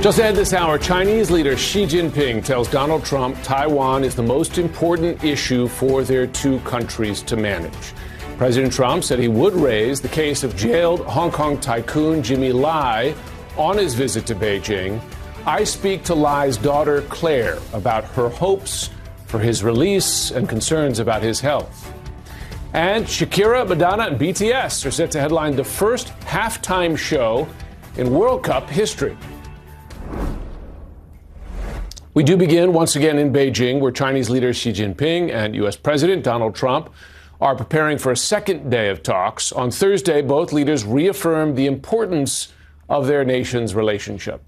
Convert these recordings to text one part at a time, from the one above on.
Just ahead this hour, Chinese leader Xi Jinping tells Donald Trump Taiwan is the most important issue for their two countries to manage. President Trump said he would raise the case of jailed Hong Kong tycoon Jimmy Lai on his visit to Beijing. I speak to Lai's daughter, Claire, about her hopes for his release and concerns about his health. And Shakira, Madonna, and BTS are set to headline the first halftime show in World Cup history. We do begin once again in Beijing, where Chinese leader Xi Jinping and U.S. President Donald Trump are preparing for a second day of talks. On Thursday, both leaders reaffirmed the importance of their nation's relationship.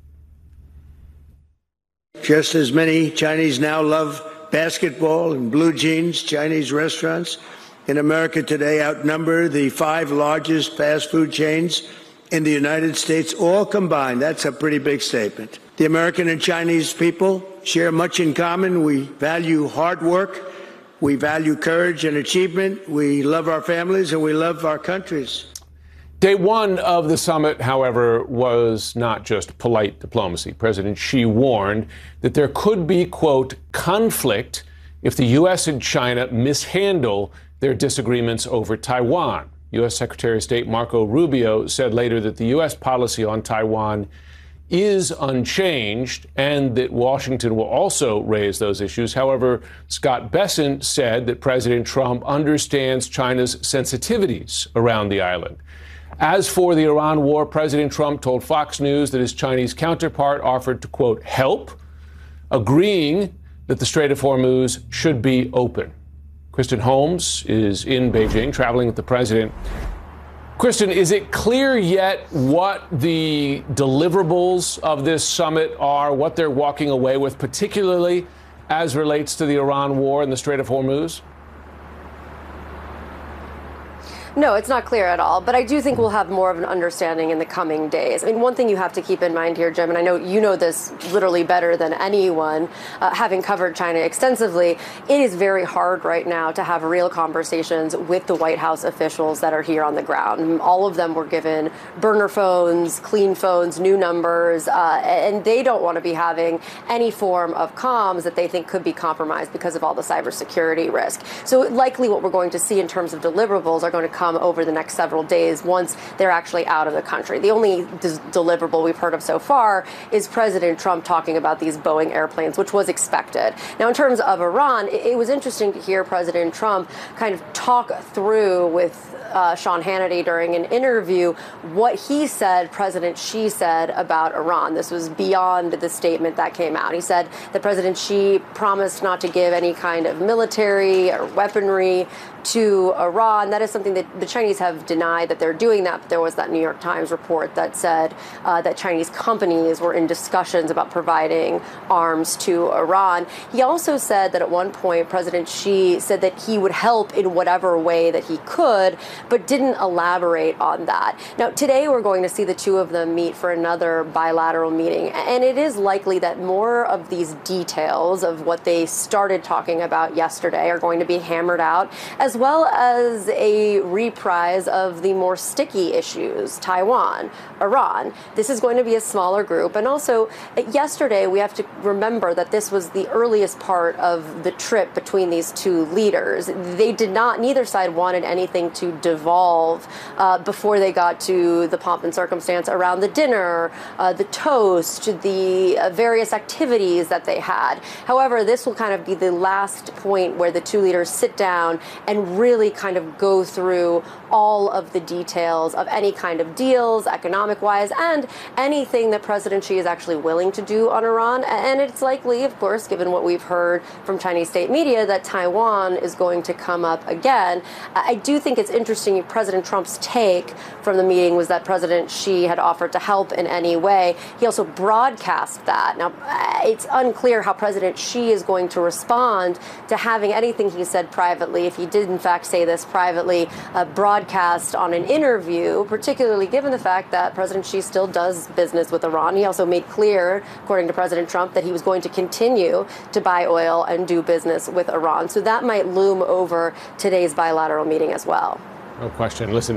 Just as many Chinese now love basketball and blue jeans, Chinese restaurants in America today outnumber the 5 largest fast food chains in the United States, all combined. That's a pretty big statement. The American and Chinese people share much in common. We value hard work. We value courage and achievement. We love our families and we love our countries. Day one of the summit, however, was not just polite diplomacy. President Xi warned that there could be, quote, conflict if the U.S. and China mishandle their disagreements over Taiwan. U.S. Secretary of State Marco Rubio said later that the U.S. policy on Taiwan is unchanged and that Washington will also raise those issues. However, Scott Bessent said that President Trump understands China's sensitivities around the island. As for the Iran war, President Trump told Fox News that his Chinese counterpart offered to, quote, help, agreeing that the Strait of Hormuz should be open. Kristen Holmes is in Beijing, traveling with the president. Kristen, is it clear yet what the deliverables of this summit are, what they're walking away with, particularly as relates to the Iran war and the Strait of Hormuz? No, it's not clear at all, but I do think we'll have more of an understanding in the coming days. I mean, one thing you have to keep in mind here, Jim, and I know you know this literally better than anyone, having covered China extensively, it is very hard right now to have real conversations with the White House officials that are here on the ground. All of them were given burner phones, clean phones, new numbers, and they don't want to be having any form of comms that they think could be compromised because of all the cybersecurity risk. So likely what we're going to see in terms of deliverables are going to come over the next several days once they're actually out of the country. The only deliverable we've heard of so far is President Trump talking about these Boeing airplanes, which was expected. Now, in terms of Iran, it was interesting to hear President Trump kind of talk through with Sean Hannity during an interview what he said President Xi said about Iran. This was beyond the statement that came out. He said that President Xi promised not to give any kind of military or weaponry to Iran. That is something that the Chinese have denied that they're doing that. But there was that New York Times report that said that Chinese companies were in discussions about providing arms to Iran. He also said that at one point, President Xi said that he would help in whatever way that he could, but didn't elaborate on that. Now, today we're going to see the two of them meet for another bilateral meeting. And it is likely that more of these details of what they started talking about yesterday are going to be hammered out, as well as a reprise of the more sticky issues, Taiwan, Iran. This is going to be a smaller group. And also, yesterday, we have to remember that this was the earliest part of the trip between these two leaders. They did not, neither side wanted anything to devolve before they got to the pomp and circumstance around the dinner, the toast, the various activities that they had. However, this will kind of be the last point where the two leaders sit down and really kind of go through all of the details of any kind of deals, economic-wise, and anything that President Xi is actually willing to do on Iran. And it's likely, of course, given what we've heard from Chinese state media, that Taiwan is going to come up again. I do think it's interesting, President Trump's take from the meeting was that President Xi had offered to help in any way. He also broadcast that. Now, it's unclear how President Xi is going to respond to having anything he said privately, if he did in fact say this privately, broadcast on an interview, particularly given the fact that President Xi still does business with Iran. He also made clear, according to President Trump, that he was going to continue to buy oil and do business with Iran. So that might loom over today's bilateral meeting as well. No question. Listen,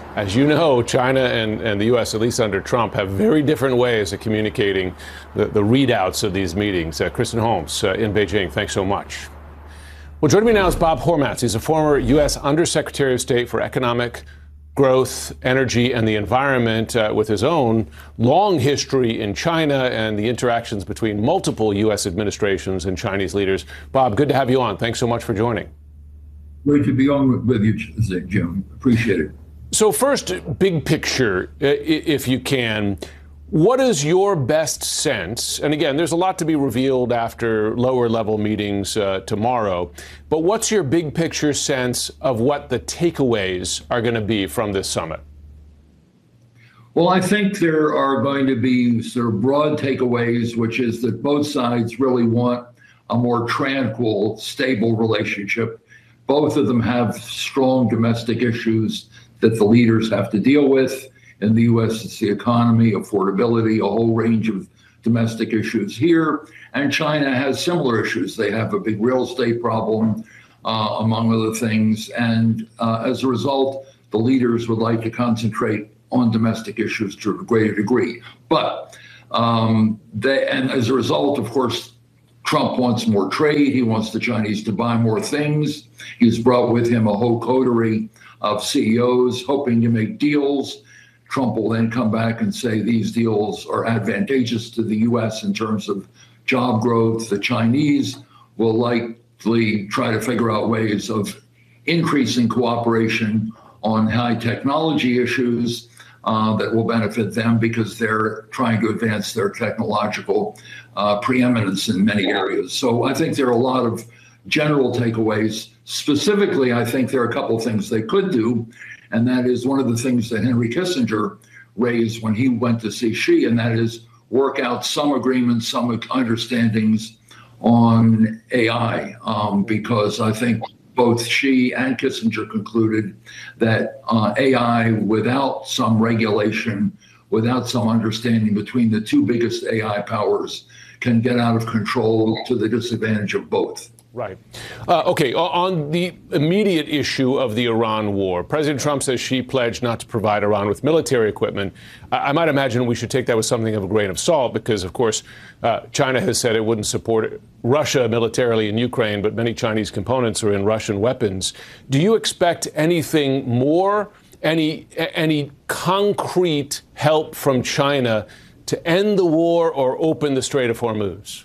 As you know, China and the U.S., at least under Trump, have very different ways of communicating the readouts of these meetings. Kristen Holmes in Beijing, thanks so much. Well, joining me now is Bob Hormats. He's a former U.S. Undersecretary of State for Economic Growth, Energy, and the Environment, with his own long history in China and the interactions between multiple U.S. administrations and Chinese leaders. Bob, good to have you on. Thanks so much for joining. Great to be on with you, Jim. Appreciate it. So first, big picture, if you can, what is your best sense? And again, there's a lot to be revealed after lower level meetings tomorrow. But what's your big picture sense of what the takeaways are going to be from this summit? Well, I think there are going to be sort of broad takeaways, which is that both sides really want a more tranquil, stable relationship. Both of them have strong domestic issues that the leaders have to deal with. In the U.S., it's the economy, affordability, a whole range of domestic issues here. And China has similar issues. They have a big real estate problem, among other things. And as a result, the leaders would like to concentrate on domestic issues to a greater degree. But and as a result, of course, Trump wants more trade. He wants the Chinese to buy more things. He's brought with him a whole coterie of CEOs hoping to make deals. Trump will then come back and say these deals are advantageous to the U.S. in terms of job growth. The Chinese will likely try to figure out ways of increasing cooperation on high technology issues that will benefit them because they're trying to advance their technological preeminence in many areas. So I think there are a lot of general takeaways. Specifically, I think there are a couple of things they could do, and that is one of the things that Henry Kissinger raised when he went to see Xi, and that is work out some agreements, some understandings on AI, because I think both Xi and Kissinger concluded that AI without some regulation, without some understanding between the two biggest AI powers, can get out of control to the disadvantage of both. Right. Okay. On the immediate issue of the Iran war, President Trump says Xi pledged not to provide Iran with military equipment. I might imagine we should take that with something of a grain of salt because, of course, China has said it wouldn't support Russia militarily in Ukraine, but many Chinese components are in Russian weapons. Do you expect anything more, any concrete help from China to end the war or open the Strait of Hormuz?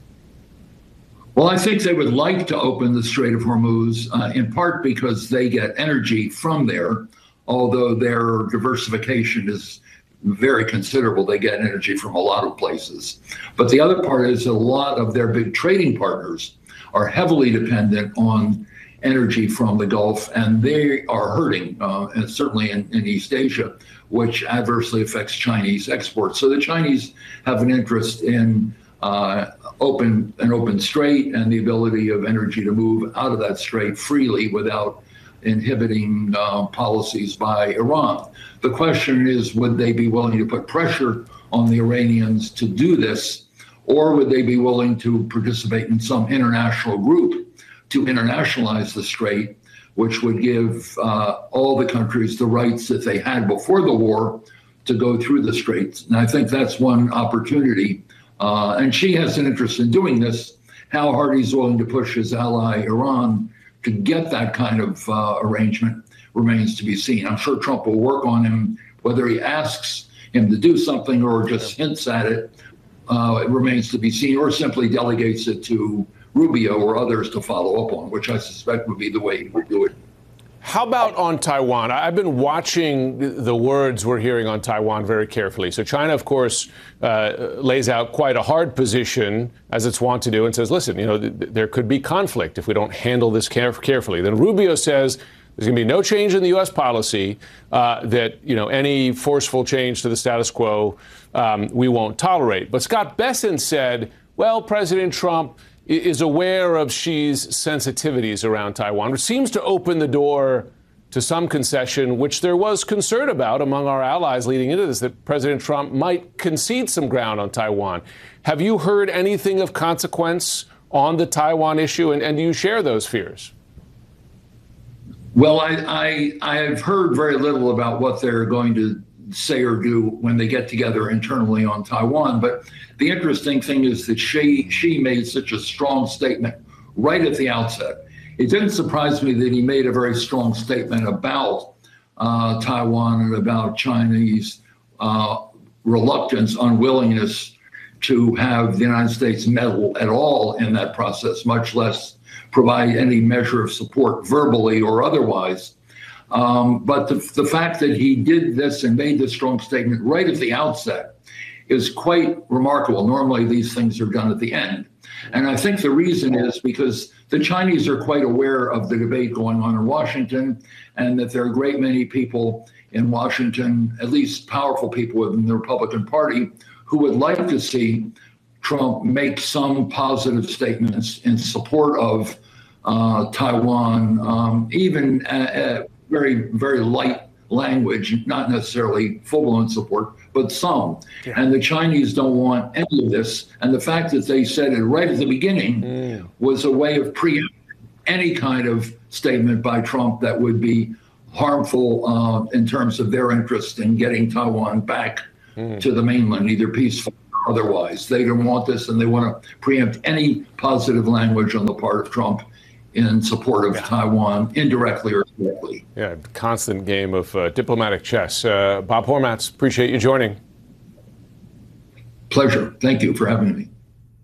Well, I think they would like to open the Strait of Hormuz, in part because they get energy from there, although their diversification is very considerable. They get energy from a lot of places. But the other part is a lot of their big trading partners are heavily dependent on energy from the Gulf, and they are hurting, and certainly in East Asia, which adversely affects Chinese exports. So the Chinese have an interest in open strait and the ability of energy to move out of that strait freely without inhibiting policies by Iran. The question is, would they be willing to put pressure on the Iranians to do this, or would they be willing to participate in some international group to internationalize the strait, which would give all the countries the rights that they had before the war to go through the straits? And I think that's one opportunity. And Xi has an interest in doing this. How hard he's willing to push his ally Iran to get that kind of arrangement remains to be seen. I'm sure Trump will work on him. Whether he asks him to do something or just hints at it, it remains to be seen, or simply delegates it to Rubio or others to follow up on, which I suspect would be the way he would do it. How about on Taiwan? I've been watching the words we're hearing on Taiwan very carefully. So China, of course, lays out quite a hard position, as it's wont to do, and says, listen, there could be conflict if we don't handle this carefully. Then Rubio says there's going to be no change in the U.S. policy, that, any forceful change to the status quo we won't tolerate. But Scott Bessent said, well, President Trump is aware of Xi's sensitivities around Taiwan, which seems to open the door to some concession, which there was concern about among our allies leading into this, that President Trump might concede some ground on Taiwan. Have you heard anything of consequence on the Taiwan issue, and do you share those fears? Well, I've heard very little about what they're going to say or do when they get together internally on Taiwan. But the interesting thing is that Xi made such a strong statement right at the outset. It didn't surprise me that he made a very strong statement about Taiwan and about Chinese reluctance, unwillingness to have the United States meddle at all in that process, much less provide any measure of support verbally or otherwise. But the fact that he did this and made this strong statement right at the outset is quite remarkable. Normally, these things are done at the end. And I think the reason is because the Chinese are quite aware of the debate going on in Washington, and that there are a great many people in Washington, at least powerful people within the Republican Party, who would like to see Trump make some positive statements in support of Taiwan, even very, very light language, not necessarily full-blown support, but some. Yeah. And the Chinese don't want any of this. And the fact that they said it right at the beginning was a way of preempting any kind of statement by Trump that would be harmful in terms of their interest in getting Taiwan back to the mainland, either peaceful or otherwise. They don't want this, and they want to preempt any positive language on the part of Trump in support of Taiwan, indirectly or directly. Yeah, constant game of diplomatic chess. Bob Hormats, appreciate you joining. Pleasure. Thank you for having me.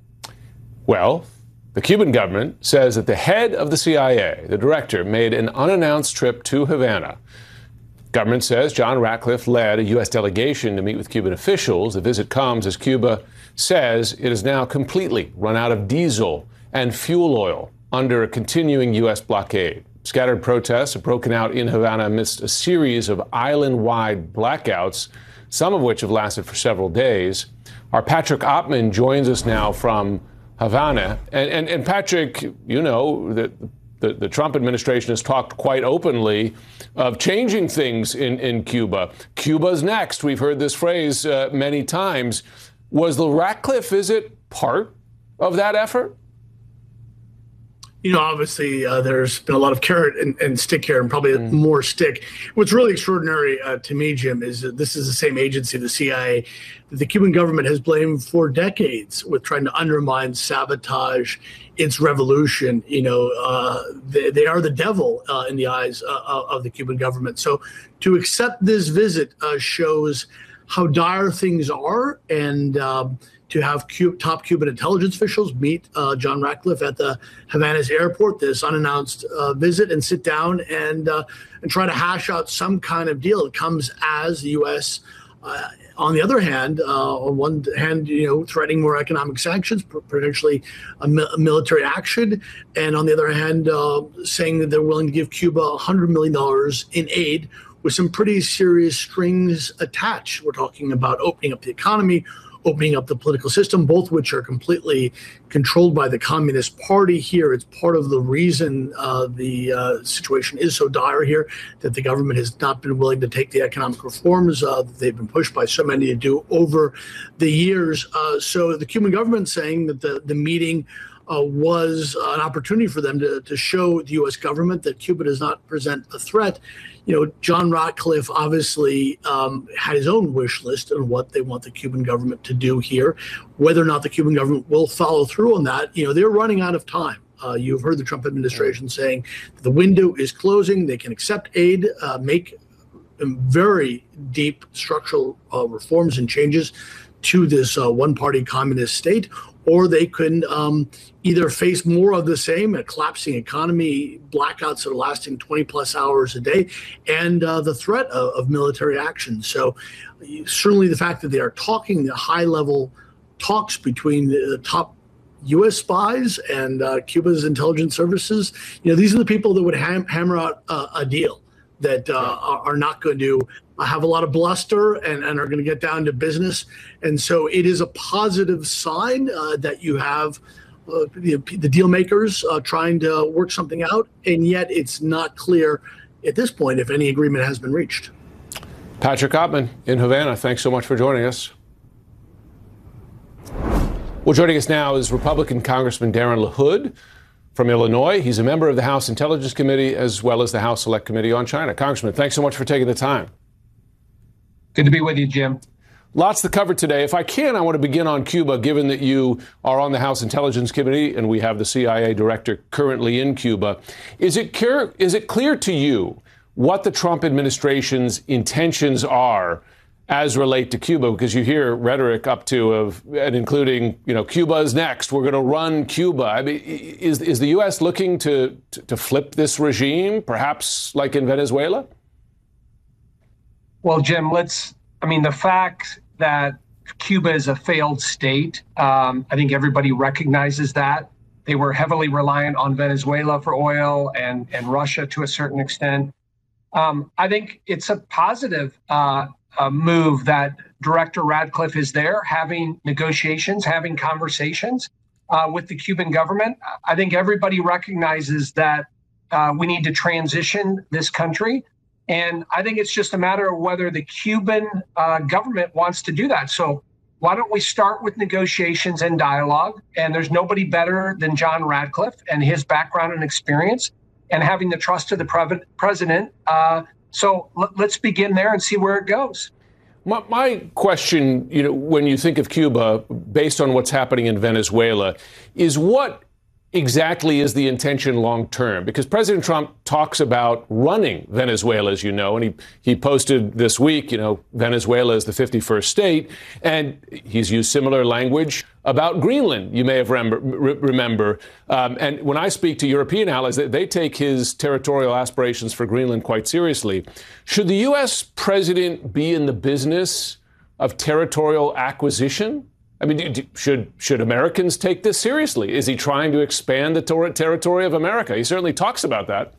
Well, the Cuban government says that the head of the CIA, the director, made an unannounced trip to Havana. Government says John Ratcliffe led a U.S. delegation to meet with Cuban officials. The visit comes as Cuba says it is now completely run out of diesel and fuel oil under a continuing U.S. blockade. Scattered protests have broken out in Havana amidst a series of island-wide blackouts, some of which have lasted for several days. Our Patrick Oppman joins us now from Havana. And Patrick, you know that the Trump administration has talked quite openly of changing things in Cuba. Cuba's next. We've heard this phrase many times. Was the Ratcliffe visit part of that effort? You know, obviously, there's been a lot of carrot and stick here, and probably more stick. What's really extraordinary to me, Jim, is that this is the same agency, the CIA, that the Cuban government has blamed for decades with trying to undermine, sabotage its revolution. You know, they are the devil in the eyes of the Cuban government. So to accept this visit shows how dire things are, and to have top Cuban intelligence officials meet John Ratcliffe at the Havana's airport, this unannounced visit, and sit down and try to hash out some kind of deal. It comes as the U.S., on the other hand, on one hand, you know, threatening more economic sanctions, potentially a military action, and on the other hand, saying that they're willing to give Cuba $100 million in aid with some pretty serious strings attached. We're talking about opening up the economy, opening up the political system, both which are completely controlled by the Communist Party here. It's part of the reason the situation is so dire here, that the government has not been willing to take the economic reforms that they've been pushed by so many to do over the years. So the Cuban government saying that the meeting was an opportunity for them to show the U.S. government that Cuba does not present a threat. You know, John Ratcliffe obviously had his own wish list on what they want the Cuban government to do here. Whether or not the Cuban government will follow through on that, you know, they're running out of time. You've heard the Trump administration saying that the window is closing. They can accept aid, make very deep structural reforms and changes to this one-party communist state, or they can either face more of the same, a collapsing economy, blackouts that are lasting 20-plus hours a day, and the threat of military action. So certainly the fact that they are talking, the high-level talks between the top U.S. spies and Cuba's intelligence services, you know, these are the people that would hammer out a deal that are not going to have a lot of bluster and are going to get down to business. And so it is a positive sign that you have the deal makers trying to work something out, and yet it's not clear at this point if any agreement has been reached. Patrick Oppman in Havana, thanks so much for joining us. Well, joining us now is Republican Congressman Darren LaHood from Illinois. He's a member of the House Intelligence Committee as well as the House Select Committee on China. Congressman, thanks so much for taking the time. Good to be with you, Jim. Lots to cover today. If I can, I want to begin on Cuba, given that you are on the House Intelligence Committee and we have the CIA director currently in Cuba. Is it clear to you what the Trump administration's intentions are as relate to Cuba? Because you hear rhetoric up to and including, Cuba is next. We're going to run Cuba. I mean, is the U.S. looking to flip this regime, perhaps like in Venezuela? Well, Jim, the fact that Cuba is a failed state, I think everybody recognizes that. They were heavily reliant on Venezuela for oil and Russia to a certain extent. I think it's a positive move that Director Ratcliffe is there, having negotiations, having conversations with the Cuban government. I think everybody recognizes that we need to transition this country. And I think it's just a matter of whether the Cuban government wants to do that. So why don't we start with negotiations and dialogue? And there's nobody better than John Ratcliffe and his background and experience and having the trust of the president. So let's begin there and see where it goes. My question, when you think of Cuba, based on what's happening in Venezuela, is what exactly is the intention long term? Because President Trump talks about running Venezuela, as you know, and he posted this week, Venezuela is the 51st state, and he's used similar language about Greenland, you may have remember. And when I speak to European allies, they take his territorial aspirations for Greenland quite seriously. Should the U.S. president be in the business of territorial acquisition? I mean, should Americans take this seriously? Is he trying to expand the territory of America? He certainly talks about that.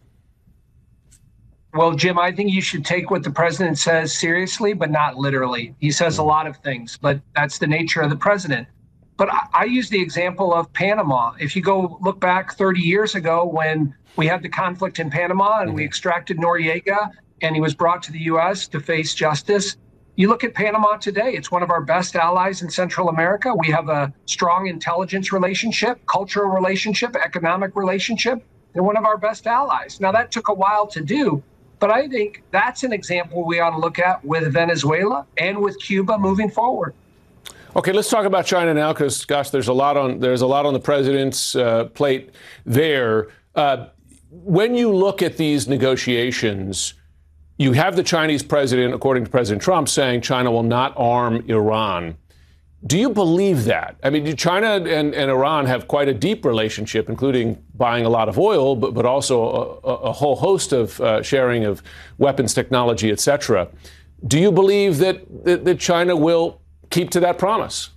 Well, Jim, I think you should take what the president says seriously, but not literally. He says a lot of things, but that's the nature of the president. But I use the example of Panama. If you go look back 30 years ago when we had the conflict in Panama and we extracted Noriega and he was brought to the U.S. to face justice, you look at Panama today, it's one of our best allies in Central America. We have a strong intelligence relationship, cultural relationship, economic relationship. They're one of our best allies. Now, that took a while to do, but I think that's an example we ought to look at with Venezuela and with Cuba moving forward. Okay, let's talk about China now, because, gosh, there's a lot on the president's plate there. When you look at these negotiations, you have the Chinese president, according to President Trump, saying China will not arm Iran. Do you believe that? I mean, China and Iran have quite a deep relationship, including buying a lot of oil, but also a whole host of sharing of weapons technology, et cetera. Do you believe that China will keep to that promise?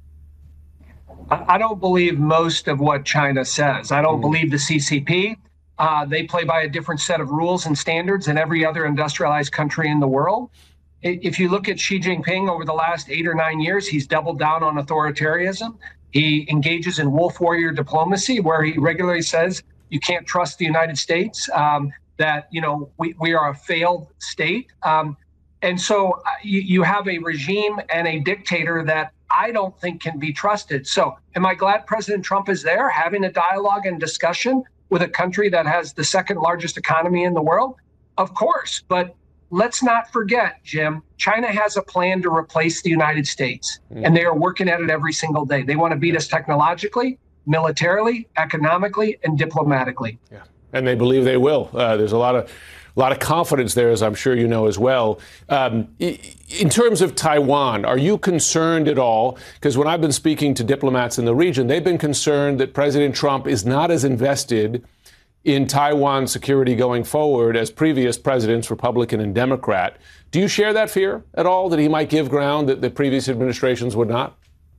I don't believe most of what China says. I don't believe the CCP. They play by a different set of rules and standards than every other industrialized country in the world. If you look at Xi Jinping over the last 8 or 9 years, he's doubled down on authoritarianism. He engages in wolf warrior diplomacy, where he regularly says you can't trust the United States, that, we are a failed state. And so you have a regime and a dictator that I don't think can be trusted. So am I glad President Trump is there having a dialogue and discussion with a country that has the second largest economy in the world? Of course. But let's not forget, Jim, China has a plan to replace the United States, and they are working at it every single day. They want to beat us technologically, militarily, economically, and diplomatically. Yeah, and they believe they will. There's a lot of confidence there, as I'm sure you know as well. In terms of Taiwan, are you concerned at all? Because when I've been speaking to diplomats in the region, they've been concerned that President Trump is not as invested in Taiwan security going forward as previous presidents, Republican and Democrat. Do you share that fear at all, that he might give ground that the previous administrations would not?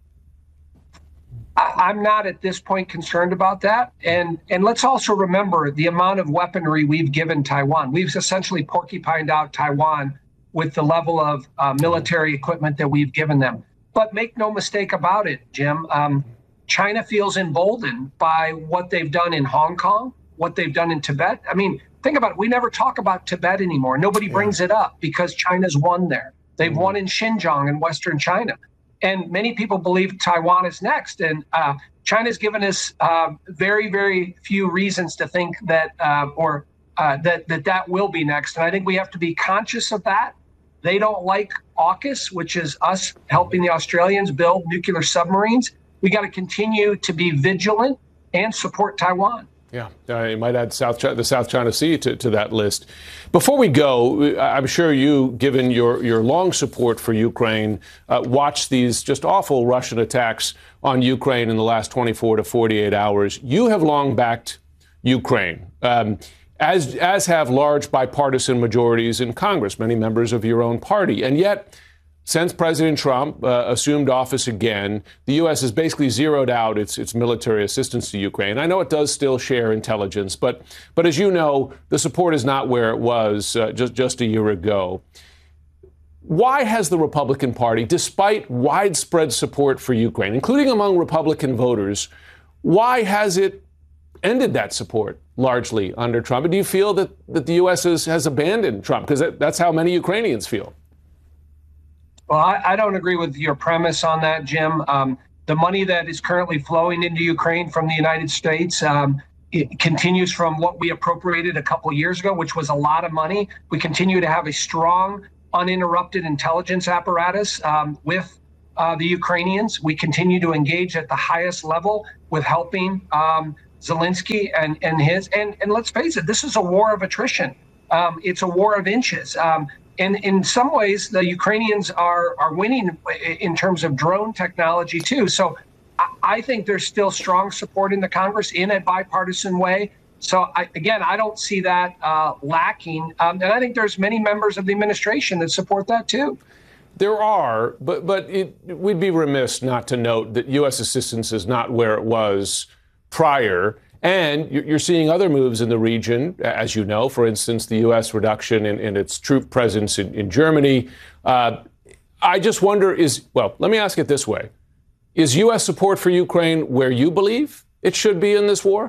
I'm not at this point concerned about that. And let's also remember the amount of weaponry we've given Taiwan. We've essentially porcupined out Taiwan with the level of military equipment that we've given them. But make no mistake about it, Jim, China feels emboldened by what they've done in Hong Kong, what they've done in Tibet. I mean, think about it. We never talk about Tibet anymore. Nobody brings it up because China's won there. They've won in Xinjiang in Western China. And many people believe Taiwan is next. And China's given us very, very few reasons to think that that will be next. And I think we have to be conscious of that. They don't like AUKUS, which is us helping the Australians build nuclear submarines. We got to continue to be vigilant and support Taiwan. Yeah, you might add the South China Sea to that list. Before we go, I'm sure you, given your long support for Ukraine, watched these just awful Russian attacks on Ukraine in the last 24 to 48 hours. You have long backed Ukraine, as have large bipartisan majorities in Congress, many members of your own party. And yet, since President Trump assumed office again, the U.S. has basically zeroed out its military assistance to Ukraine. I know it does still share intelligence, but as you know, the support is not where it was just a year ago. Why has the Republican Party, despite widespread support for Ukraine, including among Republican voters, why has it ended that support largely under Trump? And do you feel that the U.S. has abandoned Trump? Because that's how many Ukrainians feel. Well, I don't agree with your premise on that, Jim. The money that is currently flowing into Ukraine from the United States it continues from what we appropriated a couple of years ago, which was a lot of money. We continue to have a strong, uninterrupted intelligence apparatus with the Ukrainians. We continue to engage at the highest level with helping Zelensky and let's face it, this is a war of attrition. It's a war of inches. And in some ways, the Ukrainians are winning in terms of drone technology, too. So I think there's still strong support in the Congress in a bipartisan way. So, I don't see that lacking. And I think there's many members of the administration that support that, too. There are, but we'd be remiss not to note that U.S. assistance is not where it was prior. And you're seeing other moves in the region, as you know, for instance, the U.S. reduction in its troop presence in Germany. I just wonder let me ask it this way. Is U.S. support for Ukraine where you believe it should be in this war?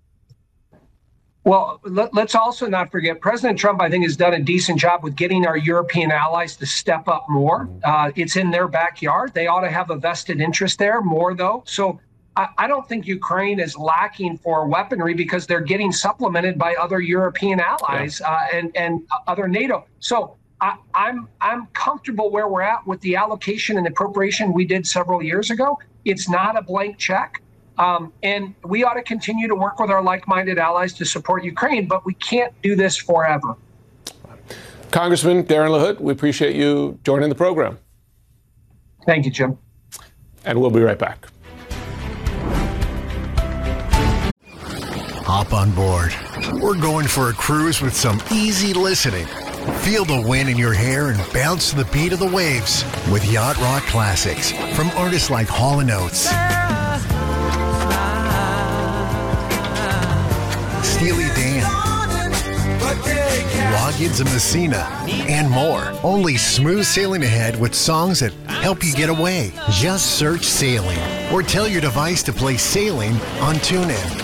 Well, let's also not forget President Trump, I think, has done a decent job with getting our European allies to step up more. It's in their backyard. They ought to have a vested interest there more, though. So I don't think Ukraine is lacking for weaponry because they're getting supplemented by other European allies and other NATO. So I'm comfortable where we're at with the allocation and appropriation we did several years ago. It's not a blank check. And we ought to continue to work with our like-minded allies to support Ukraine, but we can't do this forever. Congressman Darren LaHood, we appreciate you joining the program. Thank you, Jim. And we'll be right back. Hop on board. We're going for a cruise with some easy listening. Feel the wind in your hair and bounce to the beat of the waves with Yacht Rock Classics from artists like Hall & Oates, Steely Dan, Loggins and Messina, and more. Only smooth sailing ahead with songs that help you get away. Just search Sailing or tell your device to play Sailing on TuneIn.